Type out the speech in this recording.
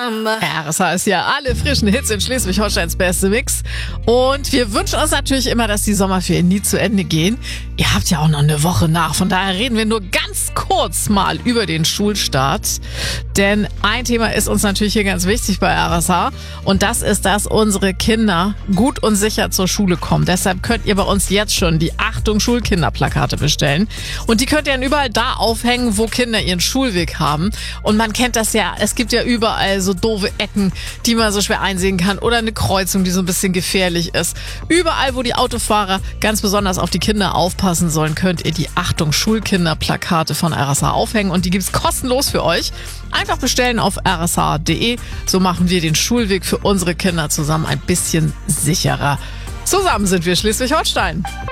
RSH ist ja alle frischen Hits in Schleswig-Holsteins beste Mix. Und wir wünschen uns natürlich immer, dass die Sommerferien nie zu Ende gehen. Ihr habt ja auch noch eine Woche nach. Von daher reden wir nur ganz kurz mal über den Schulstart. Denn ein Thema ist uns natürlich hier ganz wichtig bei RSH. Und das ist, dass unsere Kinder gut und sicher zur Schule kommen. Deshalb könnt ihr bei uns jetzt schon die Achtung Schulkinderplakate bestellen. Und die könnt ihr dann überall da aufhängen, wo Kinder ihren Schulweg haben. Und man kennt das ja, es gibt ja überall so doofe Ecken, die man so schwer einsehen kann. Oder eine Kreuzung, die so ein bisschen gefährlich ist. Überall, wo die Autofahrer ganz besonders auf die Kinder aufpassen sollen, könnt ihr die Achtung Schulkinderplakate von RSH aufhängen. Und die gibt's kostenlos für euch. Einfach bestellen auf rsh.de. So machen wir den Schulweg für unsere Kinder zusammen ein bisschen sicherer. Zusammen sind wir Schleswig-Holstein.